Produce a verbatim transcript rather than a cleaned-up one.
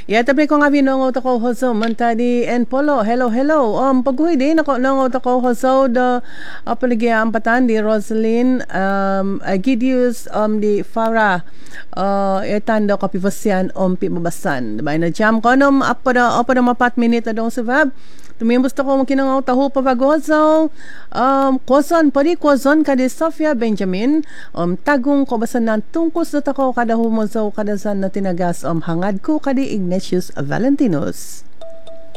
Ya tapi ko nga binongo to ko hoso mantadi en polo. Hello, hello. Um pagkuhi din ako nongo to ko hoso the apalagi ang patan di Rosalyn um Gideus um di Farah uh etando ko pivasian um pimabasan. Diba na jam ko nom apa da apa da mapat minute dong sebab Tumimbos to ko kinangaw taho pavagozo um koson pari koson kadi Sofia Benjamin um tagong ko basan nan tungkos na tako kada humozo kada san na tinagas um hangad ko kadi Ignatius Valentinos.